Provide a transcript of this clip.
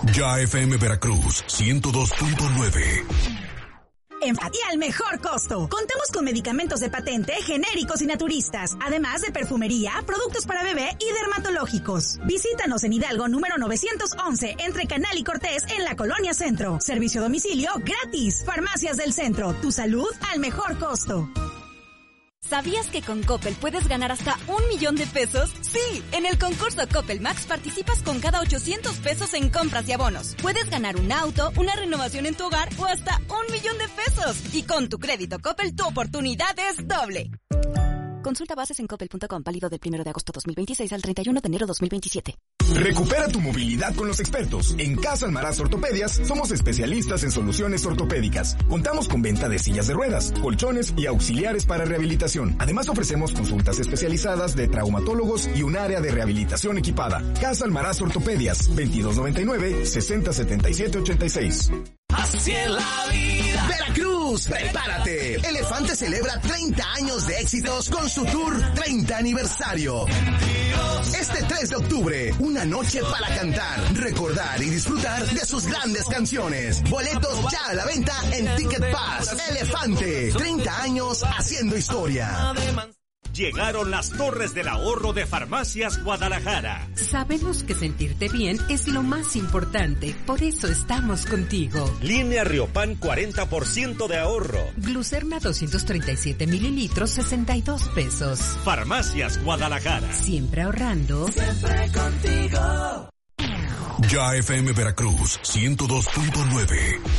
Ya FM Veracruz 102.9. Y al mejor costo. Contamos con medicamentos de patente, genéricos y naturistas, además de perfumería, productos para bebé y dermatológicos. Visítanos en Hidalgo número 911, entre Canal y Cortés, en la Colonia Centro. Servicio a domicilio gratis. Farmacias del Centro. Tu salud al mejor costo. ¿Sabías que con Coppel puedes ganar hasta 1 millón de pesos? Sí, en el concurso Coppel Max participas con cada 800 pesos en compras y abonos. Puedes ganar un auto, una renovación en tu hogar o hasta 1 millón de pesos. Y con tu crédito Coppel, tu oportunidad es doble. Consulta bases en coppel.com, válido del 1 de agosto 2026 al 31 de enero 2027. Recupera tu movilidad con los expertos. En Casa Almaraz Ortopedias somos especialistas en soluciones ortopédicas. Contamos con venta de sillas de ruedas, colchones y auxiliares para rehabilitación. Además ofrecemos consultas especializadas de traumatólogos y un área de rehabilitación equipada. Casa Almaraz Ortopedias, 2299-607786. Así es la vida. Veracruz, prepárate. Elefante celebra 30 años de éxitos con su tour 30 aniversario. Este 3 de octubre, una noche para cantar, recordar y disfrutar de sus grandes canciones. Boletos ya a la venta en Ticket Pass. Elefante, 30 años haciendo historia. Llegaron las Torres del Ahorro de Farmacias Guadalajara. Sabemos que sentirte bien es lo más importante, por eso estamos contigo. Línea Riopan 40% de ahorro. Glucerna 237 mililitros, 62 pesos. Farmacias Guadalajara. Siempre ahorrando. Siempre contigo. Ya FM Veracruz 102.9.